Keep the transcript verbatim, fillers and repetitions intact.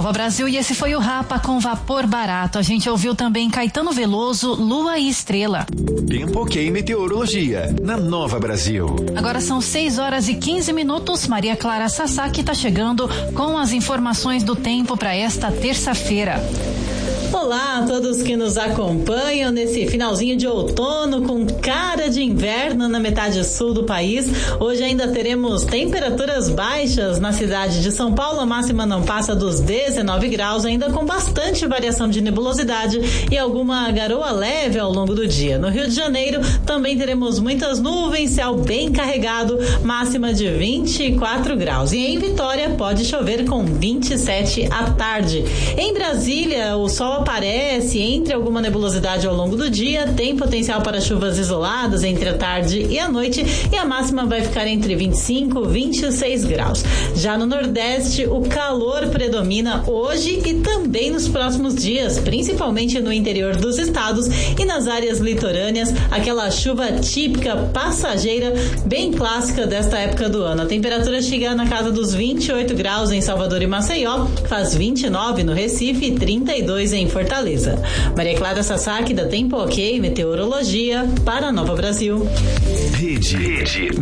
Nova Brasil, e esse foi o Rapa com Vapor Barato. A gente ouviu também Caetano Veloso, Lua e Estrela. Tempo Ok Meteorologia, na Nova Brasil. Agora são seis horas e quinze minutos. Maria Clara Sasaki está chegando com as informações do tempo para esta terça-feira. Olá a todos que nos acompanham nesse finalzinho de outono com cara de inverno na metade sul do país. Hoje ainda teremos temperaturas baixas na cidade de São Paulo. A máxima não passa dos dezenove graus, ainda com bastante variação de nebulosidade e alguma garoa leve ao longo do dia. No Rio de Janeiro também teremos muitas nuvens, céu bem carregado, máxima de vinte e quatro graus. E em Vitória pode chover com vinte e sete à tarde. Em Brasília, o sol aparece entre alguma nebulosidade ao longo do dia, tem potencial para chuvas isoladas entre a tarde e a noite, e a máxima vai ficar entre vinte e cinco e vinte e seis graus. Já no Nordeste, o calor predomina hoje e também nos próximos dias, principalmente no interior dos estados e nas áreas litorâneas, aquela chuva típica passageira, bem clássica desta época do ano. A temperatura chega na casa dos vinte e oito graus em Salvador e Maceió, faz vinte e nove no Recife e trinta e dois em Fortaleza. Maria Clara Sasaki, da Tempo Ok Meteorologia, para Nova Brasil. Rede. Rede.